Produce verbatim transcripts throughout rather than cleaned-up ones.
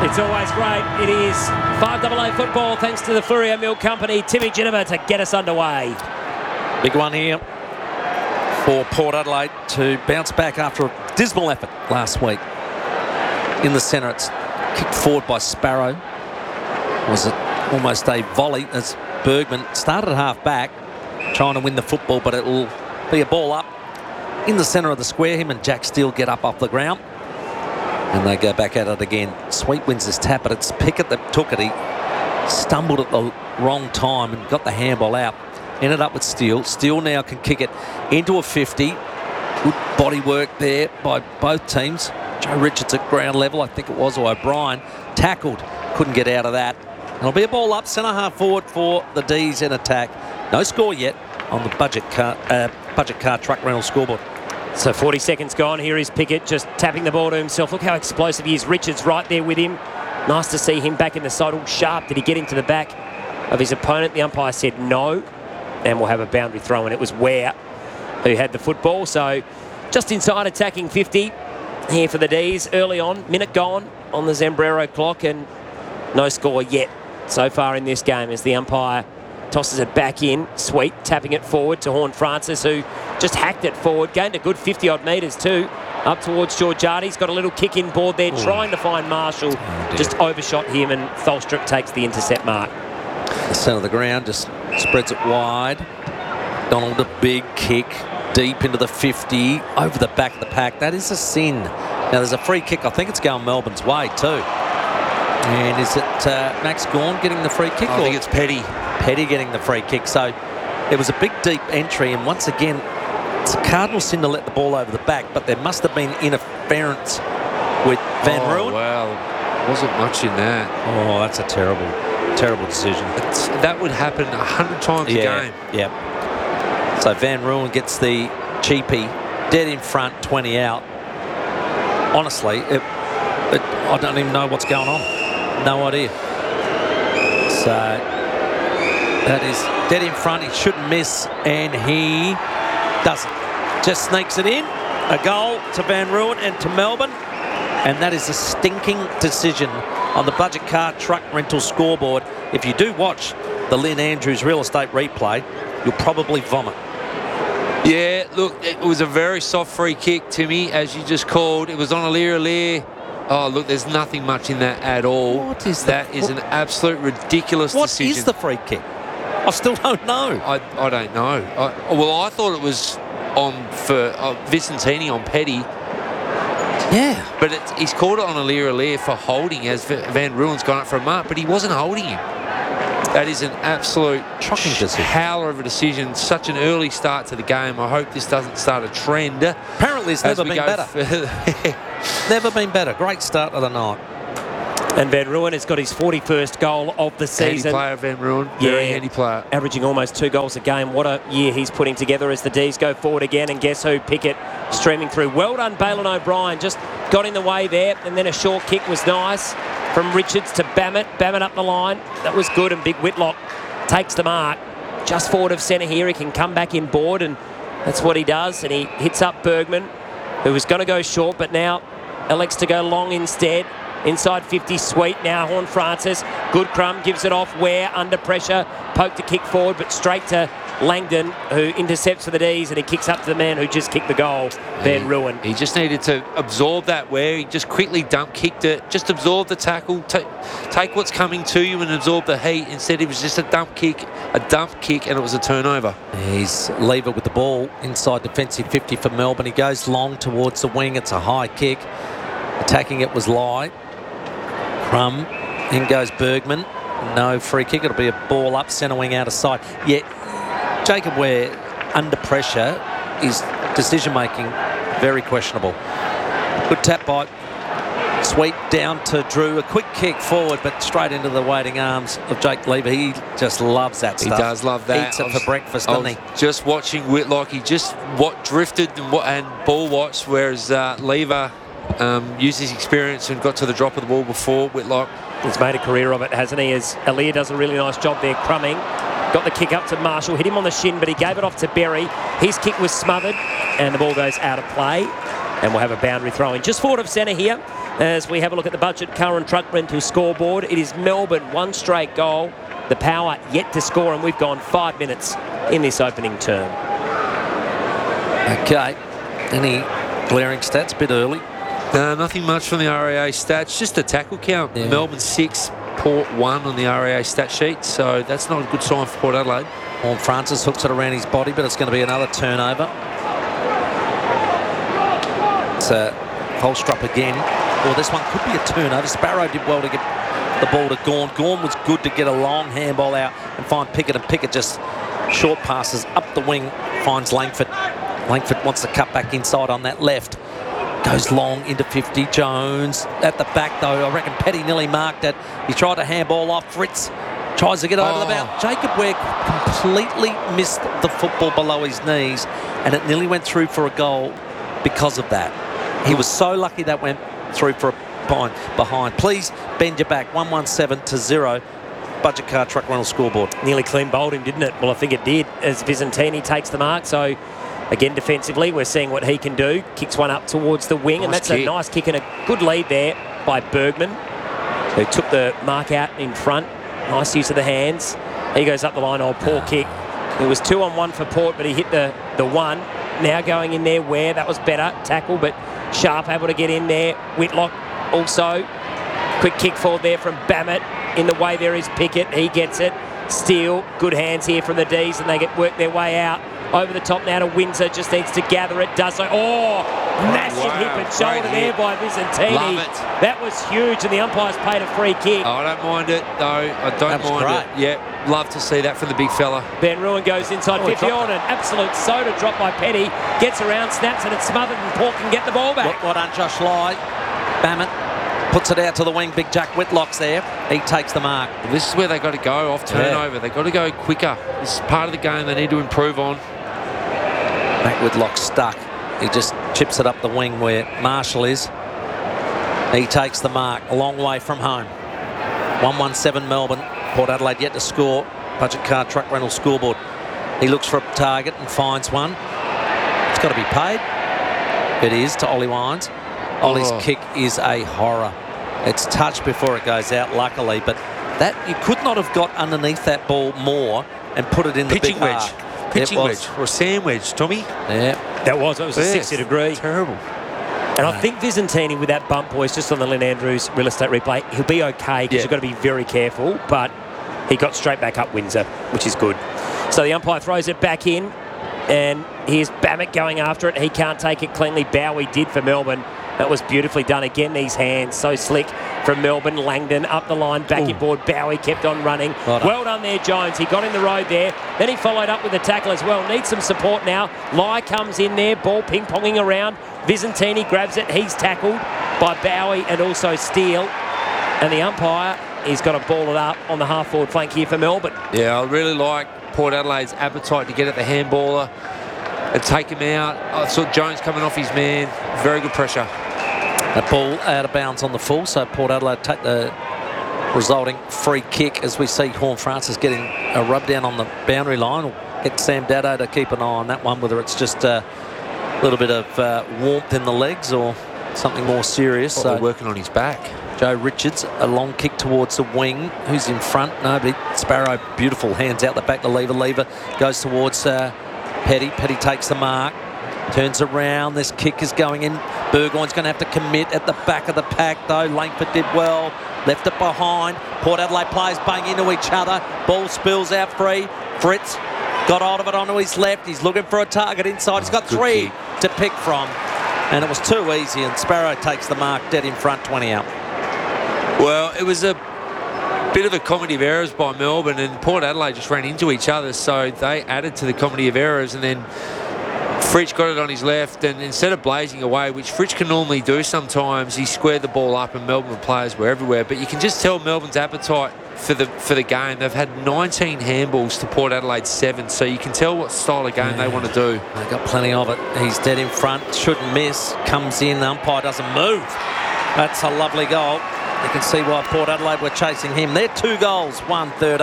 It's always great. It is five A A football thanks to the Fleurieu Milk Company. Timmy Ginnivan to get us underway. Big one here for Port Adelaide to bounce back after a dismal effort last week. In the centre, it's kicked forward by Sparrow. Was it almost a volley as Bergman started half back, trying to win the football, but it will be a ball up in the centre of the square. Him and Jack Steele get up off the ground. And they go back at it again. Sweet wins this tap, but it's Pickett that took it. He stumbled at the wrong time and got the handball out. Ended up with Steele. Steele now can kick it into a fifty. Good body work there by both teams. Joe Richards at ground level, I think it was, or O'Brien. Tackled. Couldn't get out of that. It'll be a ball up, centre half forward for the D's in attack. No score yet on the budget car, uh, budget car truck rental scoreboard. So forty seconds gone. Here is Pickett just tapping the ball to himself. Look how explosive he is. Richards right there with him. Nice to see him back in the side, all sharp. Did he get into the back of his opponent? The umpire said no. And we'll have a boundary throw, and it was Ware who had the football. So just inside attacking fifty here for the D's. Early on, minute gone on the Zambrero clock, and no score yet so far in this game as the umpire tosses it back in. Sweet tapping it forward to Horne-Francis, who just hacked it forward. Gained a good fifty-odd metres too. Up towards Georgiades. He's got a little kick in board there, Ooh. trying to find Marshall. Oh, just overshot him, and Tholstrup takes the intercept mark. The centre of the ground just spreads it wide. Donald a big kick deep into the fifty, over the back of the pack. That is a sin. Now there's a free kick. I think it's going Melbourne's way too. And is it uh, Max Gawn getting the free kick? I think it's Petty. Petty getting the free kick. So it was a big deep entry, and once again it's a cardinal sin to let the ball over the back, but there must have been interference with Van oh, Rooyen. Well, wasn't much in that. Oh, that's a terrible, terrible decision. It's, that would happen a hundred times yeah, a game. Yeah. So Van Rooyen gets the cheapie, dead in front, twenty out. Honestly, it, it, I don't even know what's going on. No idea. So that is dead in front. He shouldn't miss, and he doesn't. Just sneaks it in. A goal to Van Rooyen and to Melbourne, and that is a stinking decision on the budget car truck rental scoreboard. If you do watch the Lynn Andrews real estate replay, you'll probably vomit. Yeah, look, it was a very soft free kick, Timmy, as you just called. It was on Aliir Aliir. Oh, look, there's nothing much in that at all. What is that? The, is an absolute ridiculous what decision. What is the free kick? I still don't know. I, I don't know. I, well, I thought it was on for uh, Vicentini on Petty. Yeah. But it, he's called it on Aliir Aliir for holding as Van Rooyen's gone up for a mark, but he wasn't holding him. That is an absolute shocking decision. Howler of a decision. Such an early start to the game. I hope this doesn't start a trend. Apparently it's never been better. Never been better. Great start of the night. And Van Rooyen has got his forty-first goal of the season. Handy player, Van Rooyen. Very yeah, handy player. Averaging almost two goals a game. What a year he's putting together as the D's go forward again. And guess who? Pickett streaming through. Well done, Balin O'Brien. Just got in the way there. And then a short kick was nice from Richards to Bammett. Bammett up the line. That was good. And Big Whitlock takes the mark. Just forward of centre here. He can come back in board. And that's what he does. And he hits up Bergman, who was going to go short, but now elects to go long instead. Inside fifty, Sweet. Now Horne-Francis. Good crumb, gives it off. Ware under pressure. Poked to kick forward, but straight to Langdon, who intercepts for the D's, and he kicks up to the man who just kicked the goal, Van Rooyen. He just needed to absorb that Ware. He just quickly dump kicked it. Just absorb the tackle. T- take what's coming to you and absorb the heat. Instead, it was just a dump kick, a dump kick, and it was a turnover. He's lever with the ball inside defensive fifty for Melbourne. He goes long towards the wing. It's a high kick. Attacking it was Lai. Crum. In goes Bergman. No free kick. It'll be a ball up, centre wing out of sight. Yeah, Jacob Ware under pressure, his decision making very questionable. Good tap by Sweet down to Drew. A quick kick forward, but straight into the waiting arms of Jake Lever. He just loves that stuff. He does love that. Eats it was, for breakfast, doesn't he? Just watching Whitlock, he just what drifted and, what, and ball watched, whereas uh, Lever um, used his experience and got to the drop of the ball before Whitlock. He's made a career of it, hasn't he? As Aliir does a really nice job there, crumbing. Got the kick up to Marshall, hit him on the shin, but he gave it off to Berry. His kick was smothered, and the ball goes out of play. And we'll have a boundary throw in just forward of centre here as we have a look at the Budget Current Truck Rental scoreboard. It is Melbourne, one straight goal. The Power yet to score, and we've gone five minutes in this opening term. Okay. Any glaring stats? A bit early. No, nothing much from the R A A stats. Just a tackle count. Yeah. Melbourne six, Port one on the R A A stat sheet. So that's not a good sign for Port Adelaide. Horn Francis hooks it around his body, but it's going to be another turnover. It's a Holstrup again. Well, this one could be a turnover. Sparrow did well to get the ball to Gawn. Gawn was good to get a long handball out and find Pickett, and Pickett just short passes up the wing, finds Langford. Langford wants to cut back inside on that left. Goes long into fifty. Jones at the back, though. I reckon Petty nearly marked it. He tried to handball off. Fritz tries to get over oh. the bounce. Jacob Ware completely missed the football below his knees, and it nearly went through for a goal because of that. He was so lucky that went through for a point behind. Please bend your back. one one seven to zero. Budget Car Truck Rental scoreboard. Nearly clean bowled him, didn't it? Well, I think it did as Visentini takes the mark. So, again, defensively, we're seeing what he can do. Kicks one up towards the wing, Nice and that's kick. a nice kick and a good lead there by Bergman, who took the mark out in front. Nice use of the hands. He goes up the line. Oh, poor kick. It was two on one for Port, but he hit the, the one. Now going in there, Ware, that was better. Tackle, but Sharp able to get in there. Whitlock also. Quick kick forward there from Bammett. In the way there is Pickett. He gets it. Steele. Good hands here from the D's, and they get work their way out. Over the top now to Windsor. Just needs to gather it. Does so. Oh, massive wow, hip and shoulder great there hit. by Visentini. Love it. That was huge, and the umpires paid a free kick. Oh, I don't mind it, though. I don't That was mind great. it. Yeah, love to see that from the big fella. Ben Ruin goes inside Oh, he fifty dropped on an absolute soda drop by Petty. Gets around, snaps, and it's smothered, and Port can get the ball back. Look what on Josh Lai. Bammett puts it out to the wing. Big Jack Whitlock's there. He takes the mark. Well, this is where they got to go off turnover. They got to go quicker. This is part of the game they need to improve on. Matt Whitlock's stuck. He just chips it up the wing where Marshall is. He takes the mark a long way from home. one one seven Melbourne. Port Adelaide yet to score. Budget Car Truck Rental scoreboard. He looks for a target and finds one. It's got to be paid. It is to Ollie Wines. Ollie's Oh. kick is a horror. It's touched before it goes out, luckily, but that you could not have got underneath that ball more and put it in the Pitching big wedge. arc. Pitching It wedge was. or a sand wedge, Tommy. Yeah. That was, it was a Yes. sixty degree. Terrible. And I think Visentini with that bump, boys, just on the Lynn Andrews real estate replay, he'll be okay because Yeah. you've got to be very careful. But he got straight back up Windsor, which is good. So the umpire throws it back in, and here's Bammett going after it. He can't take it cleanly. Bowie did for Melbourne. That was beautifully done. Again, these hands so slick from Melbourne. Langdon up the line, back Ooh. inboard. Bowie kept on running. Well done. Well done there, Jones. He got in the road there. Then he followed up with a tackle as well. Needs some support now. Lai comes in there, ball ping-ponging around. Visentini grabs it. He's tackled by Bowie and also Steele. And the umpire, he's got to ball it up on the half-forward flank here for Melbourne. Yeah, I really like Port Adelaide's appetite to get at the handballer and take him out. I saw Jones coming off his man. Very good pressure. A ball out of bounds on the full, so Port Adelaide take the resulting free kick as we see Horn Francis getting a rub down on the boundary line. We'll get Sam Dado to keep an eye on that one, whether it's just a little bit of uh, warmth in the legs or something more serious. So So they're working on his back. Joe Richards, a long kick towards the wing. Who's in front? Nobody. Sparrow, beautiful hands out the back. The lever, lever goes towards uh, Petty. Petty takes the mark. Turns around. This kick is going in. Burgoyne's going to have to commit at the back of the pack, though. Langford did well. Left it behind. Port Adelaide players bang into each other. Ball spills out free. Fritz got hold of it onto his left. He's looking for a target inside. He's got Good three kick. to pick from. And it was too easy, and Sparrow takes the mark dead in front, twenty out. Well, it was a bit of a comedy of errors by Melbourne, and Port Adelaide just ran into each other, so they added to the comedy of errors, and then Fritsch got it on his left, and instead of blazing away, which Fritsch can normally do sometimes, he squared the ball up, and Melbourne players were everywhere. But you can just tell Melbourne's appetite for the for the game. They've had nineteen handballs to Port Adelaide's seven, so you can tell what style of game Yeah. they want to do. They got plenty of it. He's dead in front. Shouldn't miss. Comes in. The umpire doesn't move. That's a lovely goal. You can see why Port Adelaide were chasing him. They're two goals. one thirteen.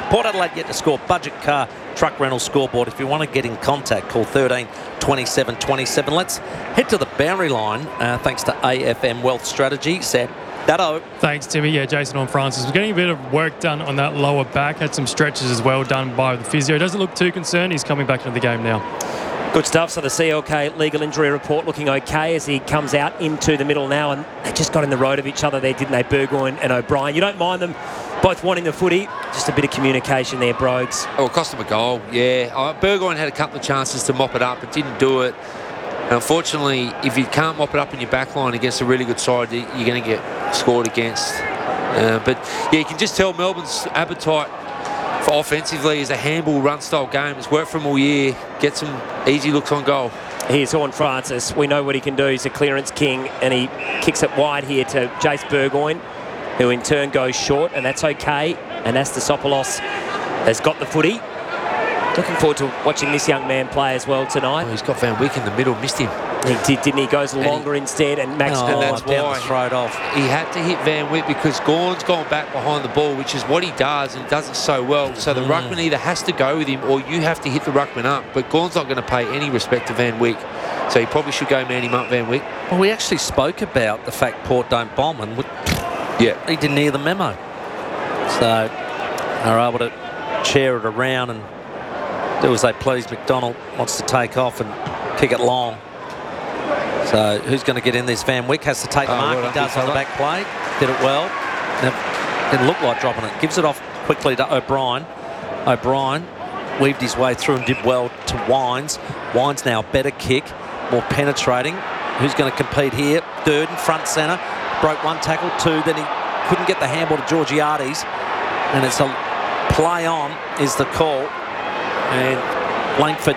Port Adelaide yet to score. Budget car truck rental scoreboard. If you want to get in contact, call thirteen twenty-seven twenty-seven. Let's head to the boundary line, uh, thanks to A F M Wealth Strategy. Sam, Dado. Thanks, Timmy. Yeah, Jason on Francis was getting a bit of work done on that lower back. Had some stretches as well done by the physio. Doesn't look too concerned. He's coming back into the game now. Good stuff. So the C L K legal injury report looking okay as he comes out into the middle now, and they just got in the road of each other there, didn't they, Burgoyne and O'Brien? You don't mind them both wanting the footy. Just a bit of communication there, Brogues. Oh, it cost him a goal, yeah. Uh, Burgoyne had a couple of chances to mop it up, but didn't do it. And unfortunately, if you can't mop it up in your back line against a really good side, you're going to get scored against. Uh, but, yeah, you can just tell Melbourne's appetite for offensively is a handball run-style game. It's worked for him all year. Get some easy looks on goal. Here's Horn Francis. We know what he can do. He's a clearance king, and he kicks it wide here to Jace Burgoyne, who in turn goes short, and that's okay. And Anastasopoulos has got the footy. Looking forward to watching this young man play as well tonight. Oh, he's got Van Wyck in the middle, missed him. He did, didn't he? Goes longer he, instead, and Max oh, Gawn that's down why the throat off. He had to hit Van Wyck because Gawn's gone back behind the ball, which is what he does, and does it so well. So the mm. ruckman either has to go with him or you have to hit the ruckman up. But Gawn's not going to pay any respect to Van Wyck, so he probably should go man him up, Van Wyck. Well, we actually spoke about the fact Port don't bomb, and yeah, he didn't hear the memo. So they're able to chair it around and do as they please. McDonald wants to take off and kick it long. So who's going to get in this? Van Wyck has to take the oh, mark. Well he does on the back play. Did it well. Now, didn't look like dropping it. Gives it off quickly to O'Brien. O'Brien weaved his way through and did well to Wines. Wines now a better kick, more penetrating. Who's going to compete here? Durden, front centre. Broke one tackle, two. Then he couldn't get the handball to Georgiades. And it's a play on is the call. And Langford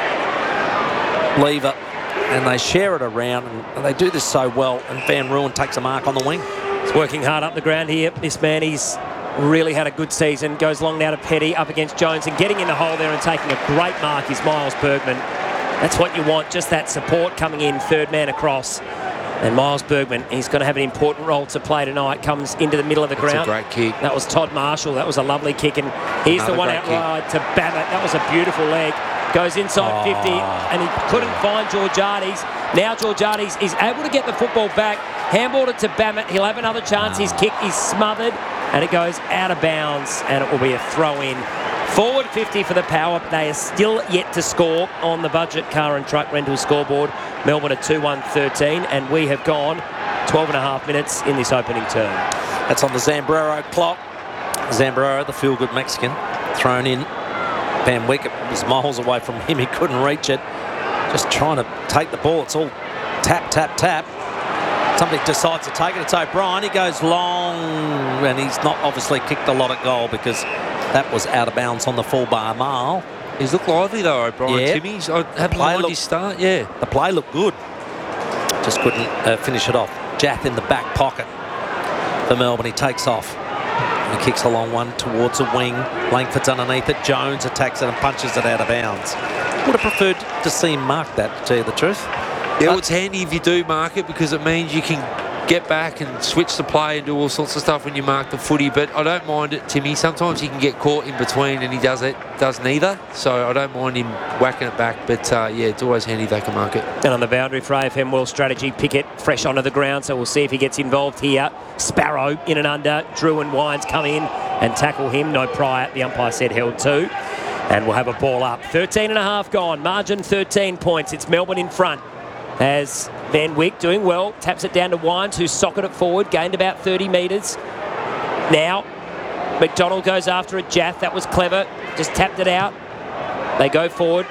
lever. And they share it around, and they do this so well, and Van Ruin takes a mark on the wing. He's working hard up the ground here. This man, he's really had a good season. Goes long now to Petty, up against Jones, and getting in the hole there and taking a great mark is Miles Bergman. That's what you want, just that support coming in, third man across. And Miles Bergman, he's going to have an important role to play tonight, comes into the middle of the That's ground. a great kick. That was Todd Marshall. That was a lovely kick, and here's Another the one great out wide to Bammett. That was a beautiful leg. Goes inside oh. fifty, and he couldn't find Georgiades. Now Georgiades is able to get the football back, handballed it to Bammett. He'll have another chance. His kick is smothered, and it goes out of bounds, and it will be a throw-in. Forward fifty for the Power, but they are still yet to score on the budget car and truck rental scoreboard. Melbourne are two one thirteen, and we have gone twelve and a half minutes in this opening term. That's on the Zambrero clock. Zambrero, the feel-good Mexican, thrown in. Van Wyck was miles away from him. He couldn't reach it. Just trying to take the ball. It's all tap, tap, tap. Somebody decides to take it. It's O'Brien. He goes long, and he's not obviously kicked a lot of goal because that was out of bounds on the full bar mile. He's looked lively though, O'Brien. Yeah. Timmy's. I haven't liked his start. Yeah. The play looked good. Just couldn't uh, finish it off. Jath in the back pocket for Melbourne. He takes off. He kicks a long one towards a wing. Langford's underneath it. Jones attacks it and punches it out of bounds. Would have preferred to see him mark that, to tell you the truth. Yeah, well, it's handy if you do mark it because it means you can get back and switch the play and do all sorts of stuff when you mark the footy. But I don't mind it, Timmy. Sometimes he can get caught in between and he does it, does neither. So I don't mind him whacking it back. But uh, yeah, it's always handy if they can mark it. And on the boundary for A F M World Strategy, Pickett fresh onto the ground, so we'll see if he gets involved here. Sparrow in and under. Drew and Wines come in and tackle him. No prior, the umpire said held two. And we'll have a ball up. thirteen and a half gone. Margin thirteen points. It's Melbourne in front. As Van Wyck doing well, taps it down to Wines, who socket it forward, gained about thirty metres. Now, McDonald goes after it. Jath, that was clever, just tapped it out. They go forward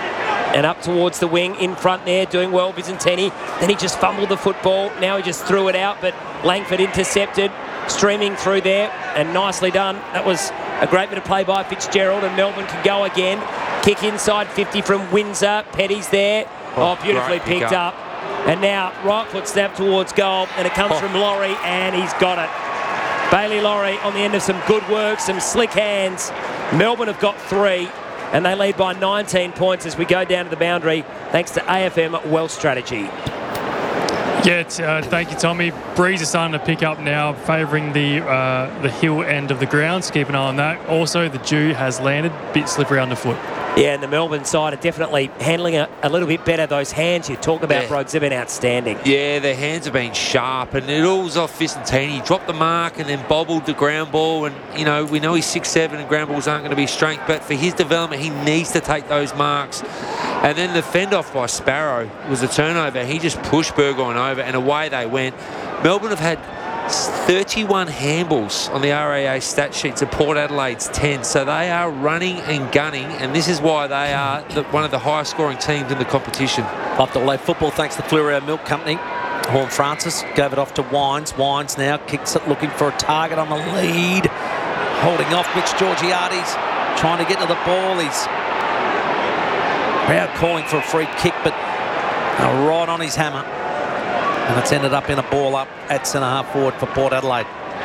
and up towards the wing in front there, doing well, Vicentini. Then he just fumbled the football. Now he just threw it out, but Langford intercepted, streaming through there, and nicely done. That was a great bit of play by Fitzgerald, and Melbourne can go again. Kick inside fifty from Windsor. Petty's there. Oh, beautifully picked up. And now right foot snap towards goal, and it comes oh. from Laurie, and he's got it. Bailey Laurie on the end of some good work, some slick hands. Melbourne have got three, and they lead by nineteen points as we go down to the boundary, thanks to A F M Wealth Strategy. Yeah, it's, uh, thank you, Tommy. Breeze is starting to pick up now, favouring the uh, the hill end of the ground, so keep an eye on that. Also, the dew has landed, bit slippery underfoot. Yeah, and the Melbourne side are definitely handling it a little bit better. Those hands you talk about, Yeah. Brogues, have been outstanding. Yeah, their hands have been sharp, and it all was off Vicentini. He dropped the mark and then bobbled the ground ball, and, you know, we know he's six seven and ground balls aren't going to be strength, but for his development, he needs to take those marks. And then the fend-off by Sparrow was a turnover. He just pushed Burgoyne over, and away they went. Melbourne have had thirty-one handballs on the R A A stat sheet to Port Adelaide's ten, so they are running and gunning, and this is why they are the, one of the highest scoring teams in the competition. Up to late football, thanks to Fleurieu Milk Company. Horn Francis gave it off to Wines. Wines now kicks it, looking for a target on the lead. Holding off Mitch Georgiades, trying to get to the ball. He's crowd calling for a free kick, but uh, right on his hammer. And it's ended up in a ball up at centre-half forward for Port Adelaide.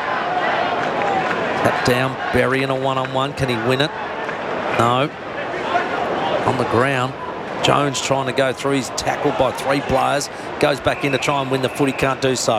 Tap down, Berry in a one-on-one. Can he win it? No. On the ground. Jones trying to go through. He's tackled by three players. Goes back in to try and win the foot. He can't do so.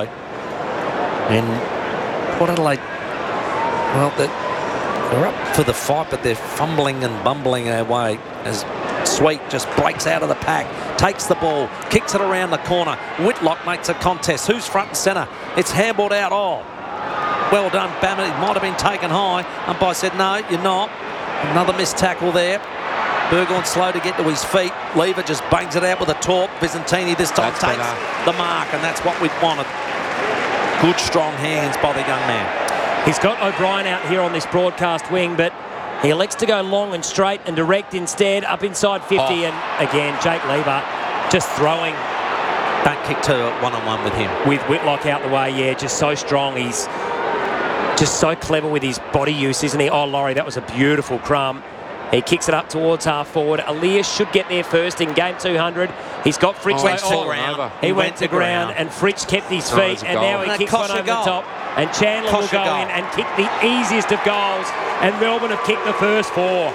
And Port Adelaide, well, they're, they're up for the fight, but they're fumbling and bumbling their way as Sweet just breaks out of the pack, takes the ball, kicks it around the corner. Whitlock makes a contest. Who's front and centre? It's handballed out. Oh, well done, Bammett. It might have been taken high. Umpire said, no, you're not. Another missed tackle there. Burgoyne slow to get to his feet. Lever just bangs it out with a torp. Vicentini this time That's takes better. the mark, and that's what we wanted. Good, strong hands by the young man. He's got O'Brien out here on this broadcast wing, but he elects to go long and straight and direct instead, up inside fifty. Oh. And again, Jake Lever just throwing Don't kick two at one-on-one with him. with Whitlock out the way. Yeah, just so strong. He's just so clever with his body use, isn't he? Oh, Laurie, that was a beautiful crumb. He kicks it up towards half forward. Elias should get there first in game two hundred. He's got Fritsch. Oh, he's oh, fallen over. He, He went, went to to ground, ground. and Fritsch kept his Oh, feet, it's a and goal. now he And kicks that cost one a over the goal. top. And Chandler Cost will a go goal. in and kick the easiest of goals. And Melbourne have kicked the first four.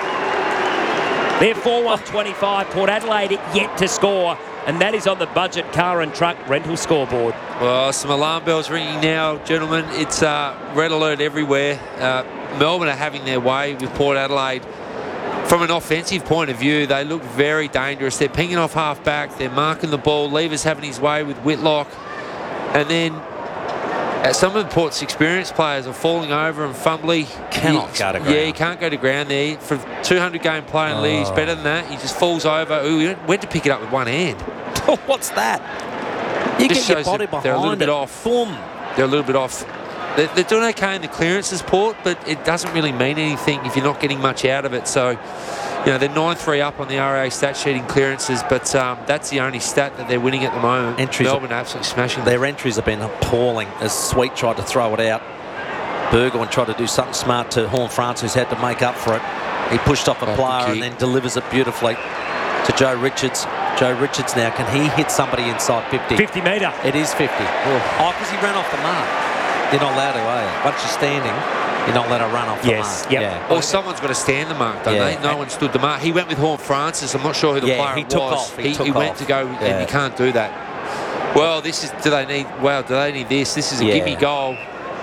They're four one twenty-five. Port Adelaide yet to score, and that is on the budget car and truck rental scoreboard. Well, some alarm bells ringing now, gentlemen. It's uh, red alert everywhere. Uh, Melbourne are having their way with Port Adelaide. From an offensive point of view, they look very dangerous. They're pinging off half-back. They're marking the ball. Lever's having his way with Whitlock. And then uh, some of Port's experienced players are falling over and fumbly. Cannot He- go to Yeah, ground. he can't go to ground there. For two hundred game play in league, he's Oh. better than that. He just falls over. Ooh, he went to pick it up with one hand. What's that? You Just get your shows body that behind they're a little it. bit off. Boom. They're a little bit off. They're, they're doing okay in the clearances, Port, but it doesn't really mean anything if you're not getting much out of it. So, you know, they're nine three up on the R A A stat sheet in clearances, but um, that's the only stat that they're winning at the moment. Entries Melbourne are absolutely smashing them. Their entries have been appalling as Sweet tried to throw it out. Burgoyne tried to do something smart to Horn Francis, who's had to make up for it. He pushed off a Off the player and kick. then delivers it beautifully to Joe Richards. Joe Richards now, can he hit somebody inside fifty? fifty metre. It is fifty. Oh, because he ran off the mark. You're not allowed to, are you? Once you're standing, you're not allowed to run off the Yes, mark. yep. Yeah. Or someone's got to stand the mark, don't Yeah. they? No one stood the mark. He went with Horn Francis. I'm not sure who the Yeah, player he it took was. off. He He, took he went off. to go, Yeah. and you can't do that. Well, this is. Do they need? Wow, do they need this? This is a Yeah. gimme goal.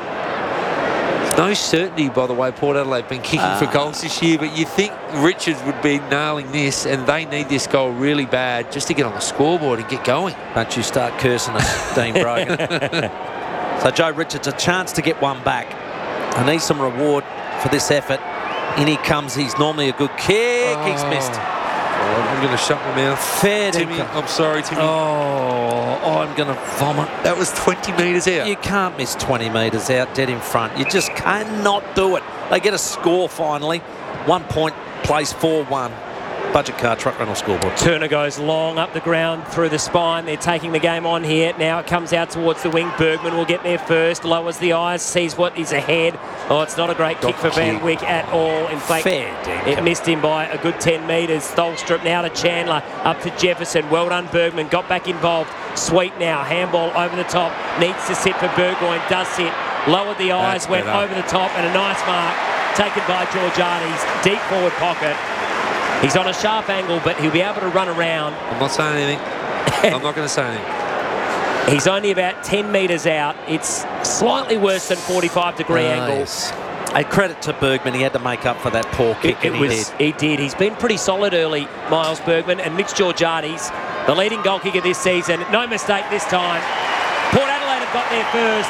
No certainty, by the way. Port Adelaide have been kicking for Ah. goals this year, but you think Richards would be nailing this, and they need this goal really bad just to get on the scoreboard and get going. Don't you start cursing us, Dean Brogan. So Joe Richards, a chance to get one back. I need some reward for this effort. In he comes. He's normally a good kick. He's missed. Oh, I'm going to shut my mouth. Fair Timmy, dinkum. I'm sorry, Timmy. Oh, I'm going to vomit. That was twenty metres out. You can't miss twenty metres out dead in front. You just cannot do it. They get a score finally. One point, place four one. Budget car truck rental scoreboard. Turner goes long up the ground through the spine. They're taking the game on here. Now it comes out towards the wing. Bergman will get there first. Lowers the eyes. Sees what is ahead. Oh, it's not a great kick for Van Wyck at all. In fact, Fair dinkum. it missed him by a good ten metres. Stolstrup now to Chandler. Up to Jefferson. Well done, Bergman. Got back involved. Sweet now. Handball over the top. Needs to sit for Burgoyne. Does sit. Lowered the eyes. That's went better. over the top. And a nice mark taken by Georgiades. Deep forward pocket. He's on a sharp angle, but he'll be able to run around. I'm not saying anything. I'm not going to say anything. He's only about ten metres out. It's slightly worse than forty-five degree Ah, angle. yes. A credit to Bergman. He had to make up for that poor kick. It, it and he was, did. he did. He's been pretty solid early, Miles Bergman, and Mitch Georgiades, the leading goal kicker this season. No mistake this time. Port Adelaide have got there first.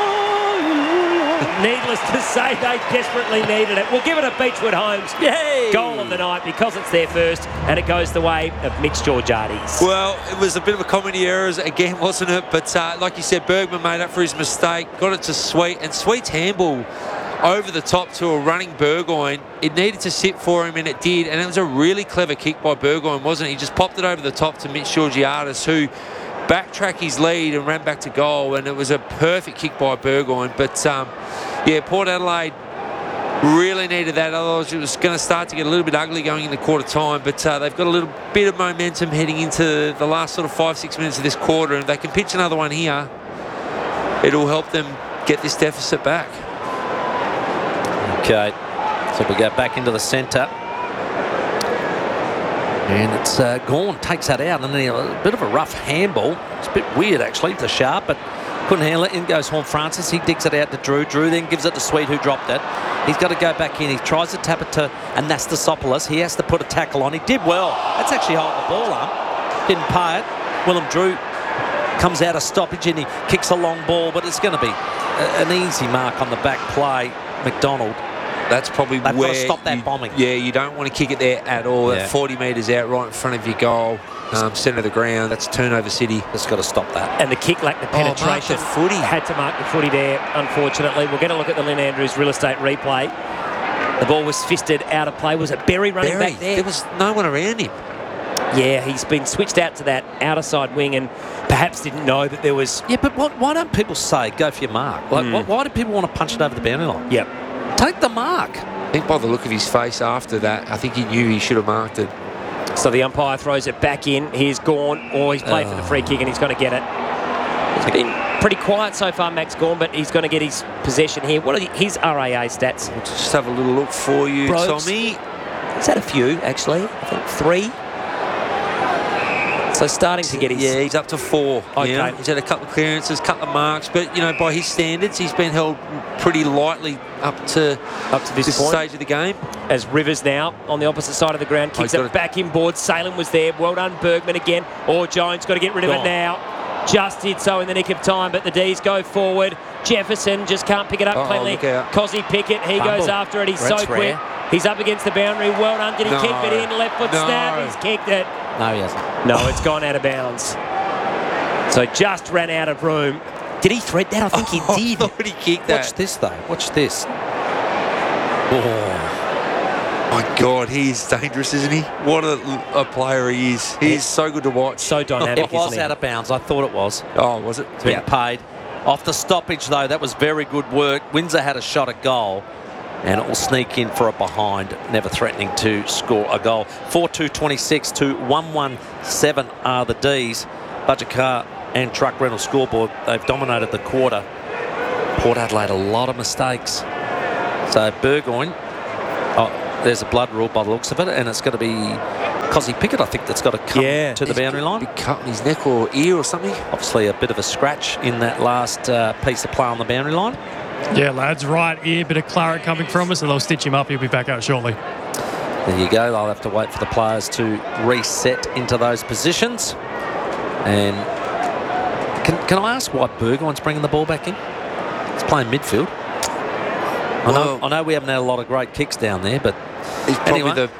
Needless to say, they desperately needed it. We'll give it a Beechwood Homes Yay! goal of the night because it's their first, and it goes the way of Mitch Georgiades. Well, it was a bit of a comedy errors again, wasn't it? But uh, like you said, Bergman made up for his mistake, got it to Sweet, and Sweet's handball over the top to a running Burgoyne. It needed to sit for him, and it did. And it was a really clever kick by Burgoyne, wasn't it? He just popped it over the top to Mitch Georgiades, who backtracked his lead and ran back to goal. And it was a perfect kick by Burgoyne. But um, yeah, Port Adelaide really needed that. Otherwise, it was going to start to get a little bit ugly going in the quarter time. But uh, they've got a little bit of momentum heading into the last sort of five, six minutes of this quarter. And if they can pitch another one here, it'll help them get this deficit back. Okay, so we go back into the centre. And it's uh, Gawn takes that out, and then a bit of a rough handball. It's a bit weird, actually, to Sharp, but couldn't handle it. In goes Horn Francis. He digs it out to Drew. Drew then gives it to Sweet, who dropped it. He's got to go back in. He tries to tap it to Anastasopoulos. He has to put a tackle on. He did well. That's actually holding the ball up. Didn't pay it. Willem Drew comes out of stoppage, and he kicks a long ball, but it's going to be a, an easy mark on the back play. McDonald. That's probably They've where got to stop that you, bombing. Yeah, you don't want to kick it there at all. Yeah. That forty metres out right in front of your goal, um, centre of the ground. That's turnover city. Just got to stop that. And the kick lacked the Oh, mark penetration. the footy. Had to mark the footy there, unfortunately. We're going to look at the Lynn Andrews real estate replay. The ball was fisted out of play. Was it Berry running Berry, back there? there was no one around him. Yeah, he's been switched out to that outer side wing and perhaps didn't know that there was... Yeah, but what, why don't people say go for your mark? Like, Mm. why, why do people want to punch it over the boundary line? Yep. Take the mark. I think by the look of his face after that, I think he knew he should have marked it. So the umpire throws it back in. He's gone, or he's played for the free kick and he's going to get it. He's been pretty quiet so far, Max Gawn, but he's going to get his possession here. What are his R A A stats? We'll just have a little look for you, Brogues. Tommy. He's had a few, actually. I think three. So starting to get his... Yeah, he's up to four. Okay. Yeah. He's had a couple of clearances, couple of marks, but you know, by his standards, he's been held pretty lightly up to Up to this, this point. stage of the game. As Rivers now on the opposite side of the ground kicks Oh, it he's got back inboard. Salem was there. Well done, Bergman again. Or Jones got to get rid of Gone. it now. Just did so in the nick of time, but the D's go forward. Jefferson just can't pick it up Uh-oh, cleanly. look out. Cozzy Pickett, he Bumble. goes after it. He's That's so quick. rare. He's up against the boundary. Well done. Did he No. keep it in? Left foot No. snap. He's kicked it. No, he hasn't. No, it's gone out of bounds. So just ran out of room. Did he thread that? I think he I did. thought he kicked Watch that. this, though. Watch this. Oh, My God, he is dangerous, isn't he? What a, a player he is. He is so good to watch. So dynamic, it was isn't he? out of bounds. I thought it was. Oh, was it? Being paid. Off the stoppage, though, that was very good work. Windsor had a shot at goal, and it will sneak in for a behind, never threatening to score a goal. four two twenty-six to one one seven are the D's. Budget car and truck rental scoreboard. They've dominated the quarter. Port Adelaide, a lot of mistakes. So Burgoyne, oh, there's a blood rule by the looks of it, and it's going to be Cozzy Pickett, I think, that's got to come Yeah. to the boundary line. Big cut in his neck or ear or something. Obviously, a bit of a scratch in that last uh, piece of play on the boundary line. Yeah, lads, right ear, bit of claret coming from us, and they'll stitch him up. He'll be back out shortly. There you go. They'll have to wait for the players to reset into those positions. And can, can I ask why Burgoyne's bringing the ball back in? He's playing midfield. I know, Well- I know we haven't had a lot of great kicks down there, but He's probably Anyway. the